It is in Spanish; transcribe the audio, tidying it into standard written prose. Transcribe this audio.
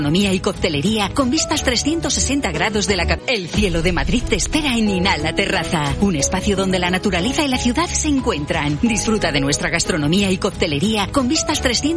Gastronomía y coctelería con vistas 360 grados de la El cielo de Madrid te espera en Inala Terraza, un espacio donde la naturaleza y la ciudad se encuentran. Disfruta de nuestra gastronomía y coctelería con vistas 360